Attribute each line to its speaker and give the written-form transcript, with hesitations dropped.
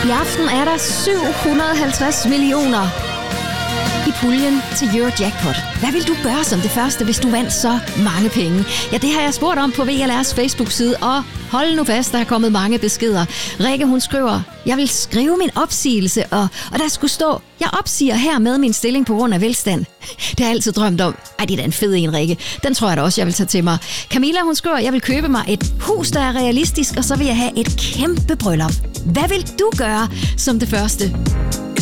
Speaker 1: I aften er der 750 millioner i puljen til Eurojackpot. Hvad vil du gøre som det første, hvis du vandt så mange penge? Ja, det har jeg spurgt om på VLR's Facebook-side, og hold nu fast, der er kommet mange beskeder. Rikke, hun skriver, jeg vil skrive min opsigelse, og der skulle stå, jeg opsiger her med min stilling på grund af velstand. Det har jeg altid drømt om. Ej, det er da en fed en, Rikke. Den tror jeg da også, jeg vil tage til mig. Camilla, hun skriver, jeg vil købe mig et hus, der er realistisk, og så vil jeg have et kæmpe bryllup. Hvad vil du gøre som det første?